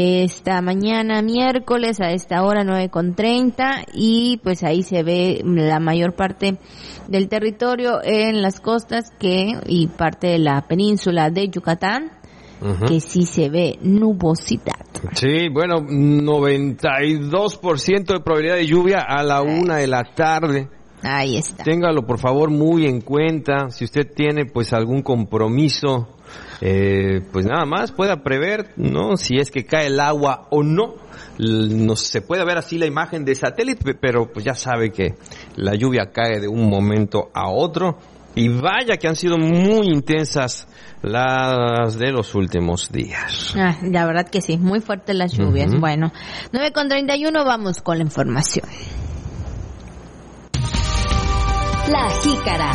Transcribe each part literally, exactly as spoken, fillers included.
esta mañana miércoles a esta hora nueve con treinta, y pues ahí se ve la mayor parte del territorio en las costas que y parte de la península de Yucatán. Uh-huh. Que sí se ve nubosidad. Sí, bueno, noventa y dos por ciento de probabilidad de lluvia a la una de la tarde. Ahí está. Téngalo por favor muy en cuenta. Si usted tiene pues algún compromiso, eh, pues nada más pueda prever, ¿no? Si es que cae el agua o no. No se puede ver así la imagen de satélite, pero pues ya sabe que la lluvia cae de un momento a otro. Y vaya que han sido muy intensas las de los últimos días. Ah, la verdad que sí, muy fuertes las lluvias. Uh-huh. Bueno, nueve con treinta y uno, vamos con la información. La Jícara.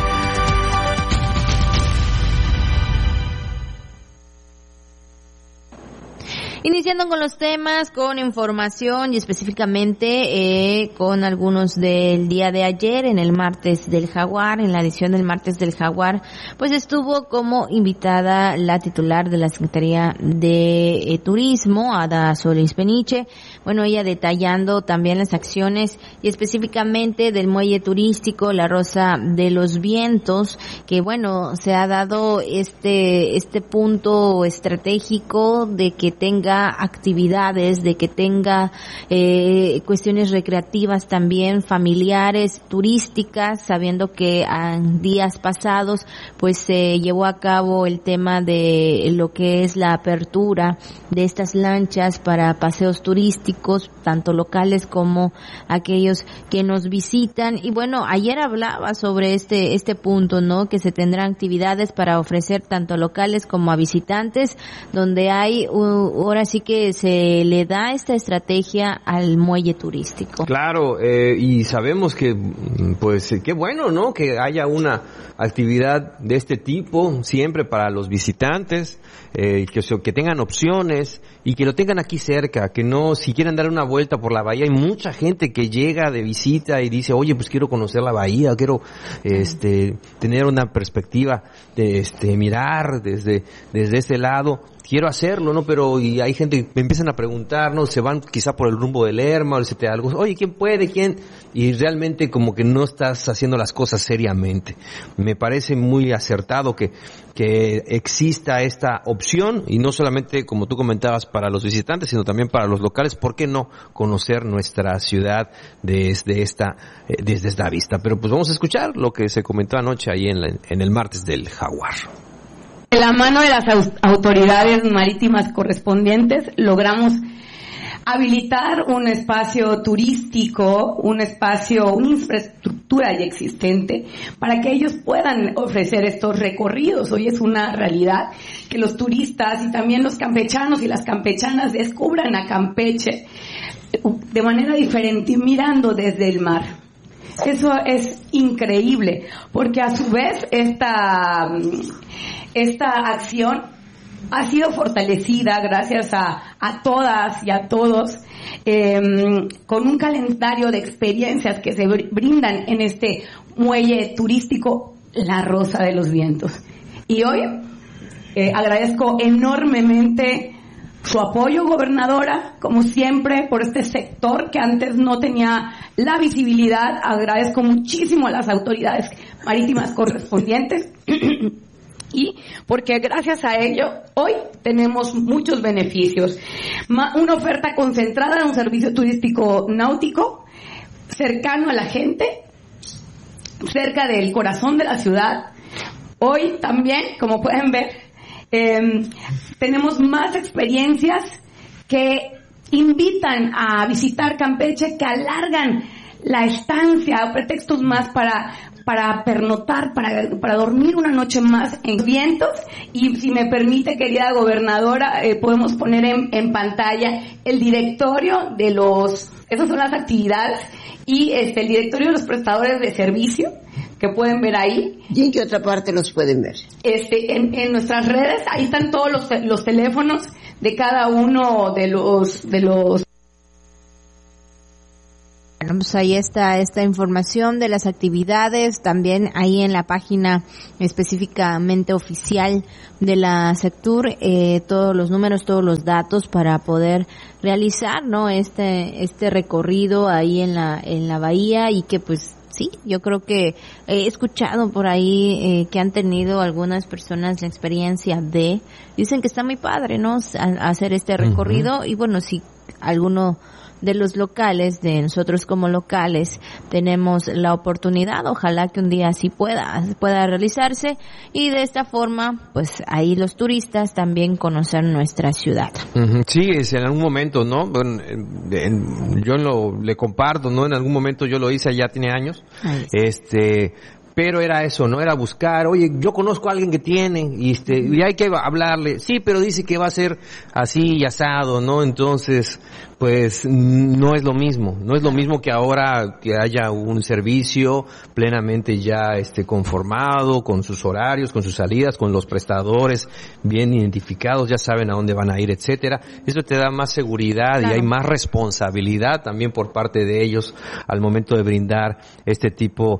Iniciando con los temas, con información y específicamente eh, con algunos del día de ayer en el Martes del Jaguar, en la edición del Martes del Jaguar, pues estuvo como invitada la titular de la Secretaría de eh, Turismo, Ada Solís Peniche. Bueno, ella detallando también las acciones y específicamente del muelle turístico La Rosa de los Vientos, que bueno, se ha dado este este punto estratégico de que tenga actividades, de que tenga eh, cuestiones recreativas también, familiares, turísticas, sabiendo que en días pasados pues se llevó a cabo el tema de lo que es la apertura de estas lanchas para paseos turísticos, tanto locales como aquellos que nos visitan. Y bueno, ayer hablaba sobre este este punto, ¿no? Que se tendrán actividades para ofrecer tanto a locales como a visitantes, donde hay uh, ahora sí que se le da esta estrategia al muelle turístico. Claro, eh, y sabemos que, pues, qué bueno, ¿no? Que haya una actividad de este tipo siempre para los visitantes, eh, que, que tengan opciones y que lo tengan aquí cerca, que no, si quieren dar una vuelta por la bahía, hay mucha gente que llega de visita y dice, oye, pues quiero conocer la bahía, quiero, este, tener una perspectiva de, este, mirar desde, desde este lado. Quiero hacerlo, ¿no? Pero y hay gente que me empiezan a preguntar, ¿no? Se van quizá por el rumbo de Lerma o etcétera, algo. Oye, ¿quién puede? ¿Quién? Y realmente como que no estás haciendo las cosas seriamente. Me parece muy acertado que que exista esta opción y no solamente, como tú comentabas, para los visitantes, sino también para los locales. ¿Por qué no conocer nuestra ciudad desde esta eh, desde esta vista? Pero pues vamos a escuchar lo que se comentó anoche ahí en, la, en el Martes del Jaguar. De la mano de las autoridades marítimas correspondientes logramos habilitar un espacio turístico, un espacio, una infraestructura ya existente para que ellos puedan ofrecer estos recorridos. Hoy es una realidad que los turistas y también los campechanos y las campechanas descubran a Campeche de manera diferente, mirando desde el mar. Eso es increíble, porque a su vez esta esta acción ha sido fortalecida gracias a, a todas y a todos, eh, con un calendario de experiencias que se brindan en este muelle turístico La Rosa de los Vientos. Y hoy eh, agradezco enormemente su apoyo, gobernadora, como siempre, por este sector que antes no tenía la visibilidad. Agradezco muchísimo a las autoridades marítimas correspondientes y porque gracias a ello hoy tenemos muchos beneficios. Una oferta concentrada en un servicio turístico náutico cercano a la gente, cerca del corazón de la ciudad. Hoy también, como pueden ver, eh, tenemos más experiencias que invitan a visitar Campeche, que alargan la estancia, pretextos más para para pernotar, para para dormir una noche más en Vientos. Y si me permite, querida gobernadora, eh, podemos poner en, en pantalla el directorio de los, esas son las actividades, y este el directorio de los prestadores de servicio, que pueden ver ahí. ¿Y en qué otra parte los pueden ver? Este, en, en nuestras redes, ahí están todos los, los teléfonos de cada uno de los, de los Bueno, pues ahí está esta información de las actividades, también ahí en la página específicamente oficial de la Sectur, eh, todos los números, todos los datos para poder realizar, ¿no? Este, este recorrido ahí en la, en la bahía y que pues sí, yo creo que he escuchado por ahí eh, que han tenido algunas personas la experiencia de, dicen que está muy padre, ¿no? A, hacer este recorrido. Uh-huh. Y bueno, si alguno de los locales, de nosotros como locales, tenemos la oportunidad, ojalá que un día así pueda, pueda realizarse y de esta forma, pues ahí los turistas también conocer nuestra ciudad. Uh-huh. Sí, es en algún momento, ¿no? Bueno, en, en, yo lo, le comparto, ¿no? En algún momento yo lo hice, ya tiene años, este... pero era eso, ¿no? Era buscar, oye, yo conozco a alguien que tiene, y este, y hay que hablarle, sí, pero dice que va a ser así y asado, ¿no? Entonces, pues, no es lo mismo, no es lo mismo que ahora que haya un servicio plenamente ya, este, conformado, con sus horarios, con sus salidas, con los prestadores bien identificados, ya saben a dónde van a ir, etcétera. Eso te da más seguridad. Claro. Y hay más responsabilidad también por parte de ellos al momento de brindar este tipo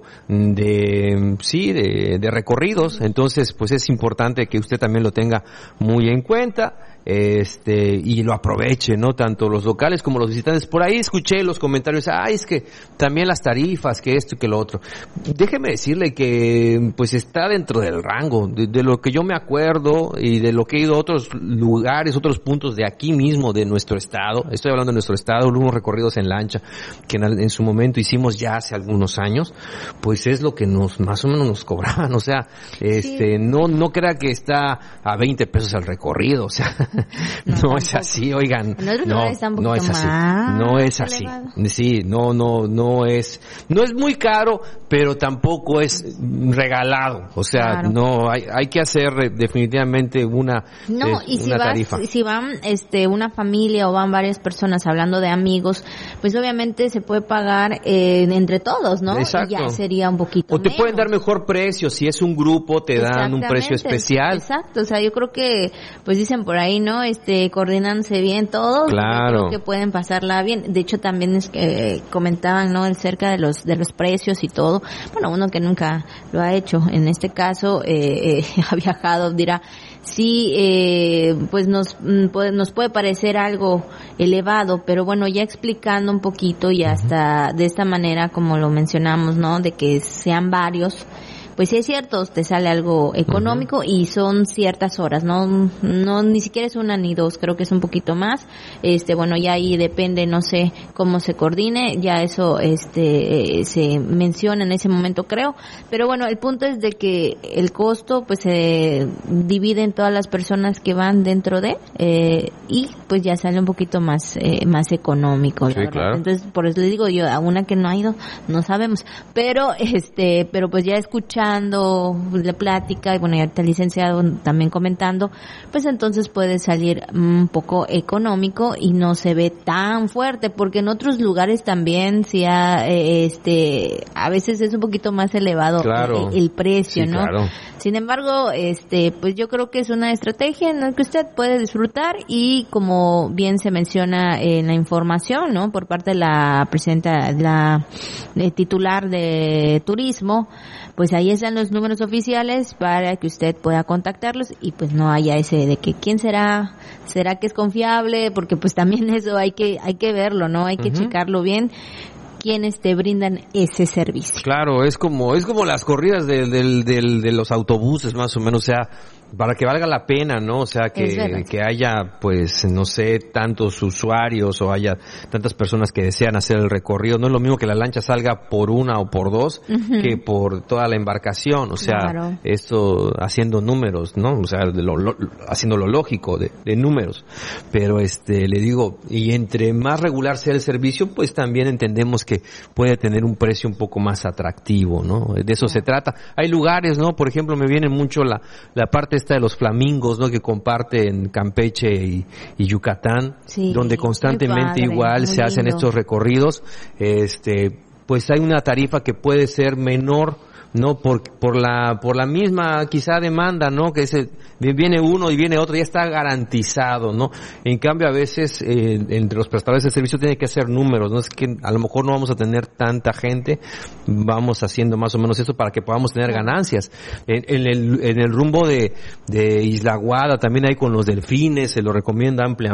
de, sí, de, de recorridos. Entonces, pues es importante que usted también lo tenga muy en cuenta, este, y lo aproveche, ¿no? Tanto los locales como los visitantes. Por ahí escuché los comentarios, ay, es que también las tarifas, que esto y que lo otro. Déjeme decirle que, pues está dentro del rango, de, de lo que yo me acuerdo y de lo que he ido a otros lugares, otros puntos de aquí mismo, de nuestro estado. Estoy hablando de nuestro estado, unos recorridos en lancha que en, en su momento hicimos ya hace algunos años, pues es lo que nos, más o menos nos cobraban, o sea, este, sí. no, no crea que está a veinte pesos el recorrido, o sea, no, no es así, oigan, no, no es así, no es así, elevado. Sí, no, no, no es, no es muy caro, pero tampoco es regalado, o sea, claro. no, hay, hay que hacer definitivamente una, no, eh, y si una vas, tarifa. Si van, este, una familia o van varias personas hablando de amigos, pues obviamente se puede pagar eh, entre todos, ¿no? Exacto. Y ya sería un poquito o te menos. Pueden dar mejor precio, si es un grupo te dan un precio especial. Exacto, o sea, yo creo que, pues dicen por ahí, ¿no? Este, coordinándose bien todos, claro. creo que pueden pasarla bien. De hecho, también es que comentaban, ¿no? El cerca de los, de los precios y todo. Bueno, uno que nunca lo ha hecho, en este caso, eh, eh, ha viajado, dirá, sí, eh, pues nos, puede, nos puede parecer algo elevado, pero bueno, ya explicando un poquito y hasta de esta manera, como lo mencionamos, ¿no? De que sean varios, pues sí es cierto, te sale algo económico. Uh-huh. Y son ciertas horas, no, no, ni siquiera es una ni dos, creo que es un poquito más. Este, bueno, ya ahí depende, no sé cómo se coordine, ya eso, este, eh, se menciona en ese momento, creo. Pero bueno, el punto es de que el costo, pues, se divide en todas las personas que van dentro de, eh, y pues ya sale un poquito más, eh, más económico. Sí, claro. Entonces, por eso le digo yo, a una que no ha ido, no sabemos. Pero, este, pero pues ya escuchar la plática y bueno, ya está el licenciado también comentando, pues entonces puede salir un poco económico y no se ve tan fuerte, porque en otros lugares también sí ha, este, a veces es un poquito más elevado, claro. el, el precio, sí, ¿no? Claro. Sin embargo, este, pues yo creo que es una estrategia en la que usted puede disfrutar y como bien se menciona en la información, ¿no? Por parte de la presidenta, la de titular de turismo, pues ahí están los números oficiales para que usted pueda contactarlos y pues no haya ese de que quién será, será que es confiable, porque pues también eso hay que, hay que verlo, ¿no? Hay que uh-huh. checarlo bien. Quienes te brindan ese servicio. Claro, es como es como las corridas de, de, de, de los autobuses más o menos, o sea, para que valga la pena, ¿no? O sea, que, que haya, pues, no sé, tantos usuarios o haya tantas personas que desean hacer el recorrido. No es lo mismo que la lancha salga por una o por dos uh-huh. que por toda la embarcación. O sea, claro. esto haciendo números, ¿no? O sea, de lo, lo, haciendo lo lógico de, de números. Pero, este, le digo, y entre más regular sea el servicio, pues también entendemos que puede tener un precio un poco más atractivo, ¿no? De eso se trata. Hay lugares, ¿no? Por ejemplo, me viene mucho la, la parte esta de los flamingos, ¿no? Que comparten Campeche y, y Yucatán, sí, donde constantemente padre, igual se hacen lindo. Estos recorridos. Este, pues hay una tarifa que puede ser menor, no por por la por la misma quizá demanda, ¿no? Que ese viene uno y viene otro, ya está garantizado, ¿no? En cambio a veces eh, entre los prestadores de servicio tiene que hacer números, no es que a lo mejor no vamos a tener tanta gente, vamos haciendo más o menos eso para que podamos tener ganancias. En, en el en el rumbo de de Isla Guada también hay con los delfines, se lo recomienda ampliamente.